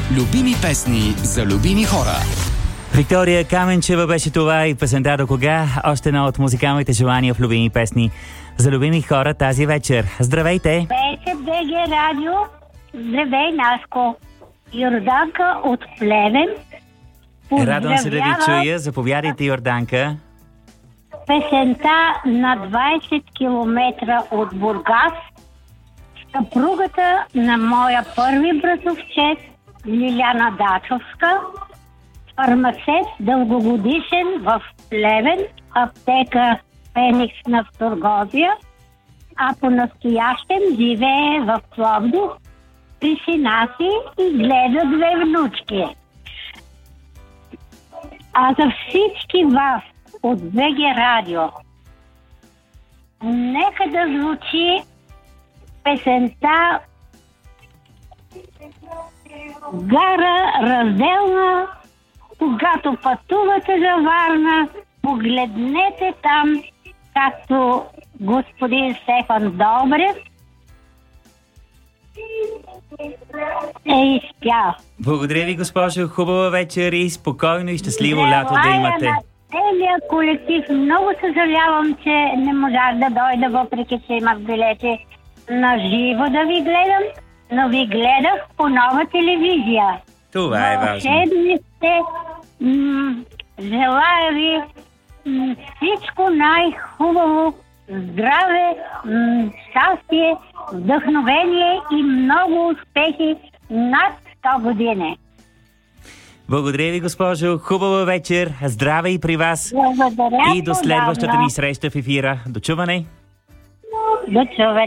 Любими песни за любими хора. Виктория Каменчева беше това и песента "До кога", още едно от музикалните желания в любими песни за любими хора тази вечер. Здравейте! Здравейте, БГ Радио! Здравей, Наско! Йорданка от Плевен. Радвам се да ви чуя. Заповядайте, Йорданка. Песента "На 20 километра от Бургас", съпругата на моя първи братовчет Лиляна Дачовска, фармацевт дългогодишен в Плевен, аптека Феникс на Вторгозия, а по-настоящем живее в Пловдив при сина си и гледа 2 внучки. А за всички вас от БГ Радио, нека да звучи песента "Гара разделна", когато пътувате за Варна, погледнете там, както господин Стефан Добрев е изпял. Благодаря ви, госпожо. Хубава вечер и спокойно и щастливо лято да имате. На целия колектив. Много съжалявам, че не можах да дойда, въпреки че имах билети на живо да ви гледам, но ви гледах по Нова телевизия. Това е важно. Вълшебни сте. Желая ви всичко най-хубаво, здраве, щастие, вдъхновение и много успехи над 100 години. Благодаря ви, госпожо. Хубава вечер. Здраве и при вас. Благодаря. И до следващата ни среща в ефира. До чуване. До чуване.